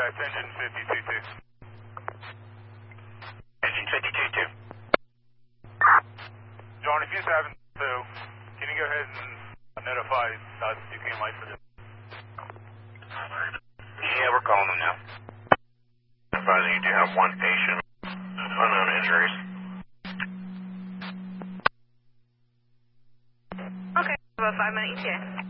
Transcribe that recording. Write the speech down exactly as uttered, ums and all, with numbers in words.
Dispatch, engine fifty-two two. Engine fifty-two two. John, if you're having so, can you go ahead and notify uh, Duquesne Light for this? Yeah, we're calling them now. Advising you do have one patient, unknown injuries. Okay, about five minute E T A.